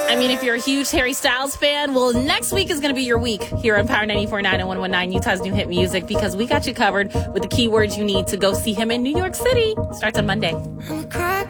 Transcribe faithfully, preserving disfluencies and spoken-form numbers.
I mean, if you're a huge Harry Styles fan, well, next week is going to be your week here on Power ninety-four point nine and one nineteen, Utah's new hit music, because we got you covered with the keywords you need to go see him in New York City. Starts on Monday.